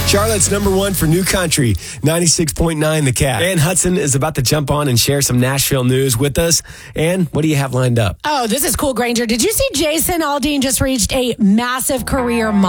Charlotte's number one for new country, 96.9 The Cat. Ann Hudson is about to jump on and share some Nashville news with us. Ann, what do you have lined up? Oh, this is cool, Granger. Did you see Jason Aldean just reached a massive career milestone?